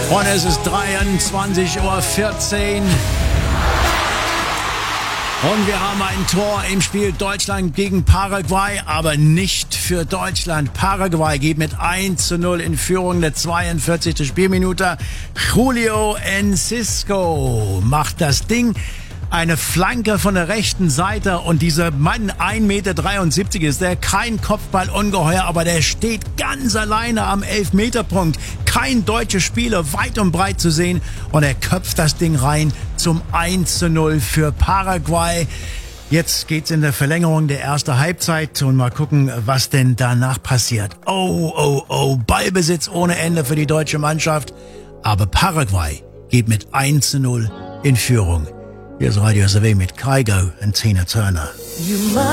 Und es ist 23:14 Uhr. Und wir haben ein Tor im Spiel Deutschland gegen Paraguay, aber nicht für Deutschland. Paraguay geht mit 1:0 in Führung, der 42. Spielminute. Julio Enciso macht das Ding. Eine Flanke von der rechten Seite und dieser Mann, 1,73 Meter ist der, kein Kopfballungeheuer, aber der steht ganz alleine am Elfmeterpunkt. Kein deutscher Spieler weit und breit zu sehen und er köpft das Ding rein zum 1:0 für Paraguay. Jetzt geht's in der Verlängerung der ersten Halbzeit und mal gucken, was denn danach passiert. Oh, Ballbesitz ohne Ende für die deutsche Mannschaft, aber Paraguay geht mit 1:0 in Führung. Hier ist Radio SRW mit Kygo und Tina Turner.